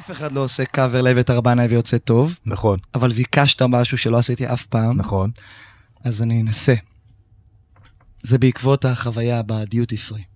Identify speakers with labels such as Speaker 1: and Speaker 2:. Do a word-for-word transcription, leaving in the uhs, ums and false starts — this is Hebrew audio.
Speaker 1: אף אחד לא עושה קאבר לאבט ארבנאי ויוצא טוב.
Speaker 2: נכון.
Speaker 1: אבל ביקשת משהו שלא עשיתי אף פעם.
Speaker 2: נכון.
Speaker 1: אז אני אנסה. זה בעקבות החוויה בדיוטי פרי.